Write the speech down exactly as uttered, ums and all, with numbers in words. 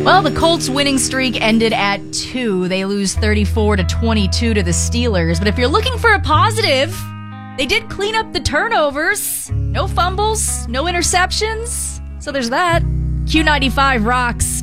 Well, the Colts winning streak ended at two. They lose thirty-four to twenty-two to the Steelers. But if you're looking for a positive, they did clean up the turnovers. No fumbles, no interceptions. So there's that. Q ninety-five rocks.